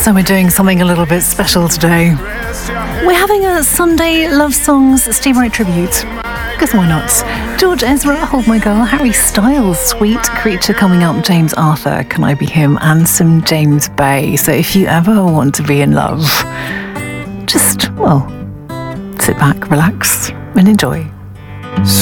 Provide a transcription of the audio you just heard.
So we're doing something a little bit special today. We're having a Sunday Love Songs Steve Wright tribute. Because why not? George Ezra, Hold My Girl, Harry Styles, Sweet Creature coming up, James Arthur, Can I Be Him, and some James Bay. So if you ever want to be in love, just, well, sit back, relax, and enjoy.